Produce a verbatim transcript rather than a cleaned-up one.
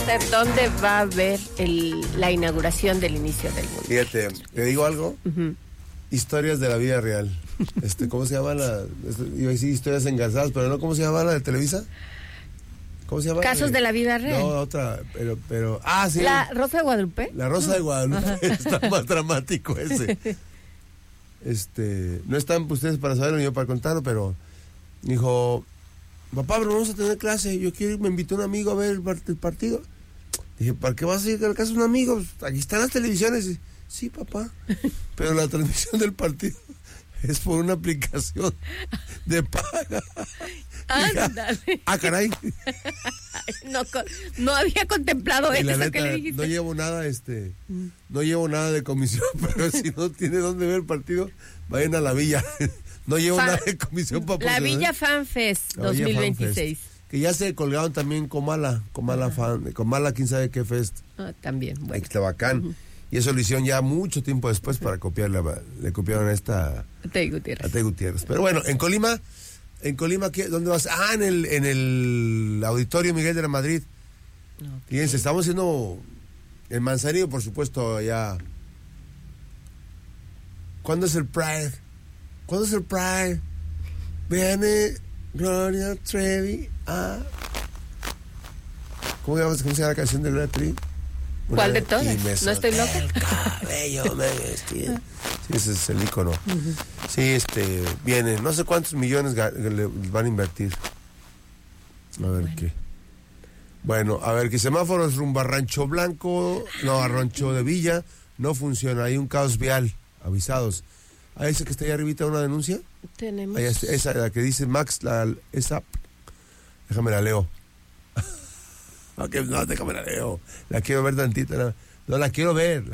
Master, ¿dónde va a haber el, la inauguración del inicio del mundo? Fíjate, ¿te digo algo? Uh-huh. Historias de la vida real. Este, ¿cómo se llama la...? Este, iba a decir historias engarzadas, pero no, ¿cómo se llama la de Televisa? ¿Cómo se llama? Casos eh, de la vida real. No, otra, pero, pero... Ah, sí. ¿La Rosa de Guadalupe? La Rosa de Guadalupe. Está más dramático ese. Este, no están ustedes para saberlo ni yo para contarlo, pero dijo, papá, pero vamos a tener clase, yo quiero, me invitó un amigo a ver el, part- el partido. Dije, ¿para qué vas a ir a la casa de un amigo? Aquí están las televisiones. Sí, papá, pero la transmisión del partido es por una aplicación de paga. Ándale. Ah, caray. No, no había contemplado y eso la neta, que le dijiste. No llevo nada, este, no llevo nada de comisión, pero si no tiene dónde ver el partido, vayan a la Villa. No llevo Fan, nada de comisión para La Villa Fan Fest dos mil veintiséis. Fan Fest, que ya se colgaron también Comala, Comala Fan, Comala quién sabe qué fest. Ah, también, bueno. Ixtabacán. Uh-huh. Y eso lo hicieron ya mucho tiempo después para copiarle, le copiaron a esta... A Tey Gutiérrez. A Tey Gutiérrez. Pero bueno, en Colima... ¿En Colima qué? ¿Dónde vas? Ah, en el, en el Auditorio Miguel de la Madrid. Okay. Fíjense, estamos haciendo el Manzanillo, por supuesto, ya. ¿Cuándo es el Pride? ¿Cuándo es el Pride? Viene Gloria Trevi. Ah. ¿Cómo, llamas, ¿Cómo se llama la canción de Gloria Trevi? ¿Cuál de todas? ¿No estoy loca? El cabello, me vestí. Sí, ese es el ícono. Uh-huh. Sí, este, viene, no sé cuántos millones ga- le van a invertir. A ver bueno. qué. Bueno, a ver, que semáforos rumbo a Rancho Blanco, no, a Rancho de Villa, no funciona, hay un caos vial, avisados. ¿A ese que está ahí arribita una denuncia? Tenemos. Ahí, esa, la que dice Max, la, esa, déjame la leo. Okay, no, déjame la leo. La quiero ver tantita. No, no la quiero ver. La